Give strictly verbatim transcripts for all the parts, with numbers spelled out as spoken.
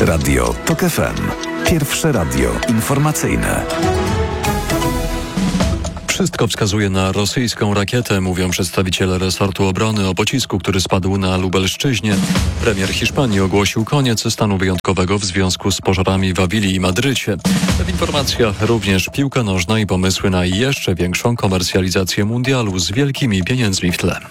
Radio TOK F M. Pierwsze radio informacyjne. Wszystko wskazuje na rosyjską rakietę, mówią przedstawiciele resortu obrony o pocisku, który spadł na Lubelszczyźnie. Premier Hiszpanii ogłosił koniec stanu wyjątkowego w związku z pożarami w Awili i Madrycie. W informacjach również piłka nożna i pomysły na jeszcze większą komercjalizację mundialu z wielkimi pieniędzmi w tle.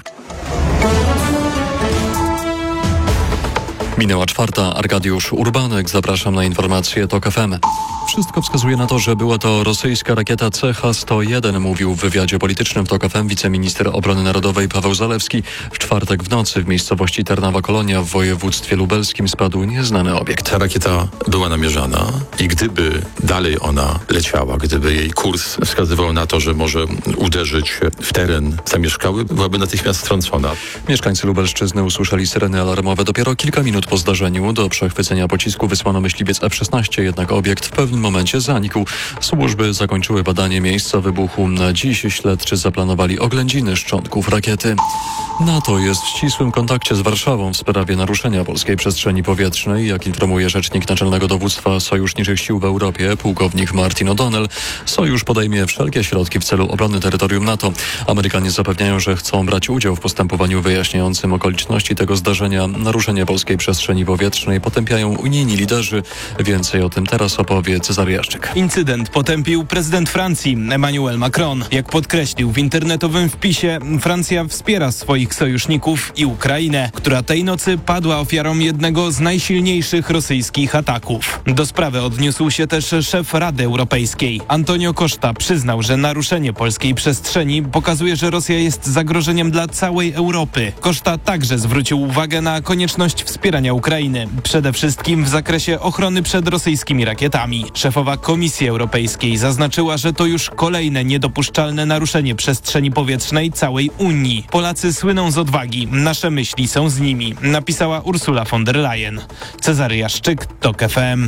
Minęła czwarta. Arkadiusz Urbanek. Zapraszam na informacje TOK F M. Wszystko wskazuje na to, że była to rosyjska rakieta C H sto jeden, mówił w wywiadzie politycznym w TOK F M wiceminister obrony narodowej Paweł Zalewski. W czwartek w nocy w miejscowości Tarnawa-Kolonia w województwie lubelskim spadł nieznany obiekt. Ta rakieta była namierzana i gdyby dalej ona leciała, gdyby jej kurs wskazywał na to, że może uderzyć w teren zamieszkały, byłaby natychmiast strącona. Mieszkańcy Lubelszczyzny usłyszeli syreny alarmowe dopiero kilka minut po zdarzeniu. Do przechwycenia pocisku wysłano myśliwiec F szesnaście, jednak obiekt w pewnym momencie zanikł. Służby zakończyły badanie miejsca wybuchu. Na dziś śledczy zaplanowali oględziny szczątków rakiety. NATO jest w ścisłym kontakcie z Warszawą w sprawie naruszenia polskiej przestrzeni powietrznej. Jak informuje rzecznik Naczelnego Dowództwa Sojuszniczych Sił w Europie, pułkownik Martin O'Donnell, sojusz podejmie wszelkie środki w celu obrony terytorium NATO. Amerykanie zapewniają, że chcą brać udział w postępowaniu wyjaśniającym okoliczności tego zdarzenia. Naruszenie polskiej przestrzeni powietrznej potępiają unijni liderzy. Więcej o tym teraz opowie Cezary Jaszczyk. Incydent potępił prezydent Francji Emmanuel Macron. Jak podkreślił w internetowym wpisie, Francja wspiera swoich sojuszników i Ukrainę, która tej nocy padła ofiarą jednego z najsilniejszych rosyjskich ataków. Do sprawy odniósł się też szef Rady Europejskiej. Antonio Costa przyznał, że naruszenie polskiej przestrzeni pokazuje, że Rosja jest zagrożeniem dla całej Europy. Costa także zwrócił uwagę na konieczność wspierania Ukrainy, przede wszystkim w zakresie ochrony przed rosyjskimi rakietami. Szefowa Komisji Europejskiej zaznaczyła, że to już kolejne niedopuszczalne naruszenie przestrzeni powietrznej całej Unii. Polacy słyną z odwagi. Nasze myśli są z nimi, napisała Ursula von der Leyen. Cezary Jaszczyk, TOK F M.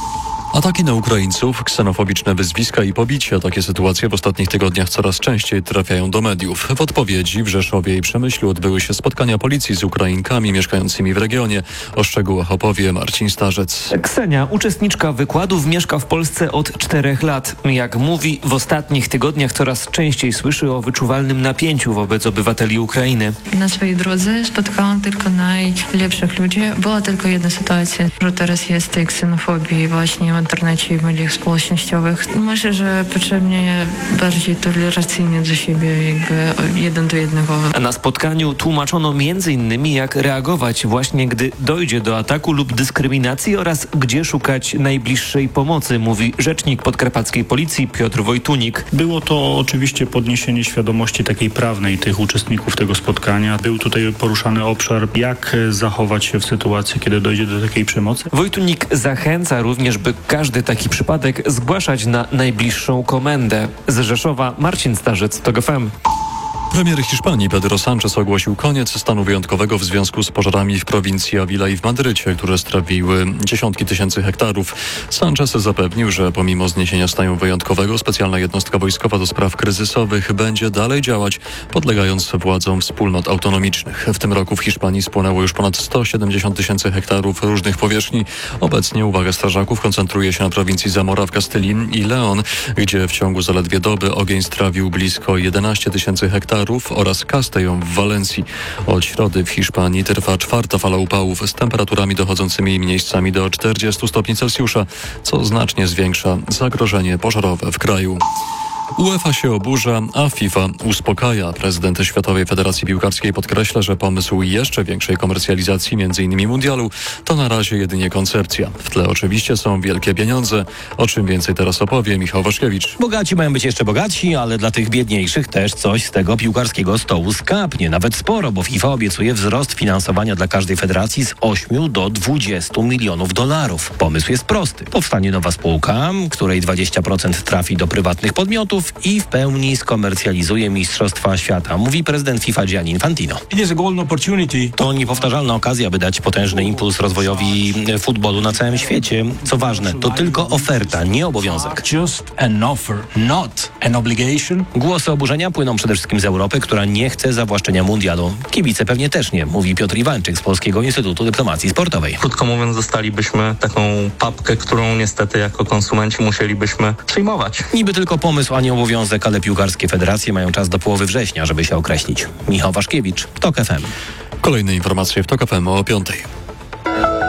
Ataki na Ukraińców, ksenofobiczne wyzwiska i pobicia. Takie sytuacje w ostatnich tygodniach coraz częściej trafiają do mediów. W odpowiedzi w Rzeszowie i Przemyślu odbyły się spotkania policji z Ukrainkami mieszkającymi w regionie. O szczegółach opowie Marcin Starzec. Ksenia, uczestniczka wykładów, mieszka w Polsce od czterech lat. Jak mówi, w ostatnich tygodniach coraz częściej słyszy o wyczuwalnym napięciu wobec obywateli Ukrainy. Na swojej drodze spotkałam tylko najlepszych ludzi. Była tylko jedna sytuacja, że teraz jest tej ksenofobii właśnie w internecie i w mediach społecznościowych. Myślę, że potrzebnie bardziej tolerancyjnie do siebie, jakby jeden do jednego. Na spotkaniu tłumaczono między innymi, jak reagować właśnie, gdy dojdzie do ataku lub dyskryminacji oraz gdzie szukać najbliższej pomocy, mówi rzecznik podkarpackiej policji Piotr Wojtunik. Było to oczywiście podniesienie świadomości takiej prawnej tych uczestników tego spotkania. Był tutaj poruszany obszar, jak zachować się w sytuacji, kiedy dojdzie do takiej przemocy. Wojtunik zachęca również, by każdy taki przypadek zgłaszać na najbliższą komendę. Z Rzeszowa Marcin Starzec, TOK F M. Premier Hiszpanii Pedro Sánchez ogłosił koniec stanu wyjątkowego w związku z pożarami w prowincji Avila i w Madrycie, które strawiły dziesiątki tysięcy hektarów. Sánchez zapewnił, że pomimo zniesienia stanu wyjątkowego specjalna jednostka wojskowa do spraw kryzysowych będzie dalej działać, podlegając władzom wspólnot autonomicznych. W tym roku w Hiszpanii spłonęło już ponad sto siedemdziesiąt tysięcy hektarów różnych powierzchni. Obecnie uwaga strażaków koncentruje się na prowincji Zamora w Kastylii i Leon, gdzie w ciągu zaledwie doby ogień strawił blisko jedenaście tysięcy hektarów oraz Castellón w Walencji. Od środy w Hiszpanii trwa czwarta fala upałów z temperaturami dochodzącymi miejscami do czterdziestu stopni Celsjusza, co znacznie zwiększa zagrożenie pożarowe w kraju. UEFA się oburza, a FIFA uspokaja. Prezydent Światowej Federacji Piłkarskiej podkreśla, że pomysł jeszcze większej komercjalizacji, między innymi mundialu, to na razie jedynie koncepcja. W tle oczywiście są wielkie pieniądze. O czym więcej teraz opowie Michał Waszkiewicz. Bogaci mają być jeszcze bogatsi, ale dla tych biedniejszych też coś z tego piłkarskiego stołu skapnie. Nawet sporo, bo FIFA obiecuje wzrost finansowania dla każdej federacji z ośmiu do dwudziestu milionów dolarów. Pomysł jest prosty. Powstanie nowa spółka, której dwadzieścia procent trafi do prywatnych podmiotów, sportów i w pełni skomercjalizuje Mistrzostwa Świata, mówi prezydent FIFA Gianni Infantino. To niepowtarzalna okazja, by dać potężny impuls rozwojowi futbolu na całym świecie. Co ważne, to tylko oferta, nie obowiązek. Głosy oburzenia płyną przede wszystkim z Europy, która nie chce zawłaszczenia mundialu. Kibice pewnie też nie, mówi Piotr Iwańczyk z Polskiego Instytutu Dyplomacji Sportowej. Krótko mówiąc, dostalibyśmy taką papkę, którą niestety jako konsumenci musielibyśmy przyjmować. Niby tylko pomysł, a nie obowiązek, ale piłkarskie federacje mają czas do połowy września, żeby się określić. Michał Waszkiewicz, TOK F M. Kolejne informacje w TOK F M o piątej.